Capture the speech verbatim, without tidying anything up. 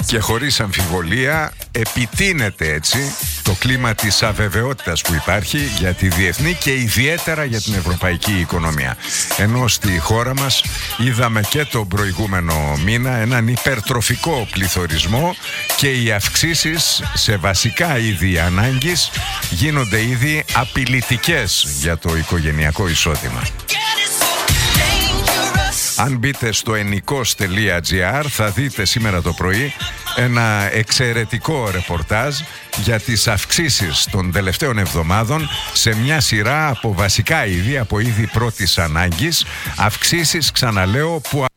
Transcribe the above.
Και χωρίς αμφιβολία επιτείνεται έτσι το κλίμα της αβεβαιότητας που υπάρχει για τη διεθνή και ιδιαίτερα για την ευρωπαϊκή οικονομία. Ενώ στη χώρα μας είδαμε και τον προηγούμενο μήνα έναν υπερτροφικό πληθωρισμό και οι αυξήσεις σε βασικά είδη ανάγκης γίνονται ήδη απειλητικές για το οικογενειακό εισόδημα. Αν μπείτε στο ενικός τελεία τζι άρ θα δείτε σήμερα το πρωί ένα εξαιρετικό ρεπορτάζ για τις αυξήσεις των τελευταίων εβδομάδων σε μια σειρά από βασικά είδη, από είδη πρώτης ανάγκης. Αυξήσεις, ξαναλέω, που